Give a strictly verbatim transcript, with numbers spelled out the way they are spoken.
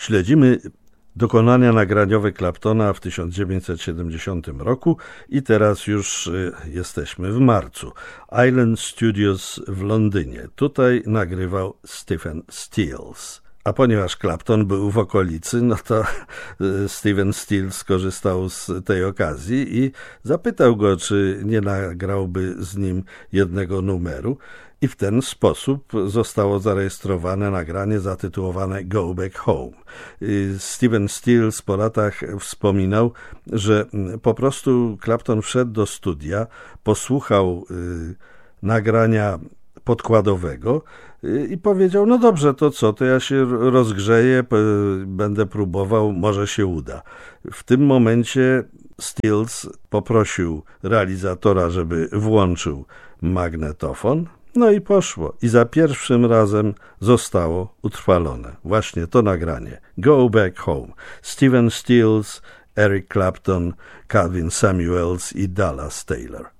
Śledzimy dokonania nagraniowe Claptona w tysiąc dziewięćset siedemdziesiątym roku i teraz już jesteśmy w marcu. Island Studios w Londynie. Tutaj nagrywał Stephen Stills. A ponieważ Clapton był w okolicy, no to Stephen Stills skorzystał z tej okazji i zapytał go, czy nie nagrałby z nim jednego numeru. I w ten sposób zostało zarejestrowane nagranie zatytułowane Go Back Home. Stephen Stills po latach wspominał, że po prostu Clapton wszedł do studia, posłuchał nagrania podkładowego i powiedział, no dobrze, to co, to ja się rozgrzeję, będę próbował, może się uda. W tym momencie Stills poprosił realizatora, żeby włączył magnetofon, no i poszło. I za pierwszym razem zostało utrwalone właśnie to nagranie. Go Back Home. Stephen Stills, Eric Clapton, Calvin Samuels i Dallas Taylor.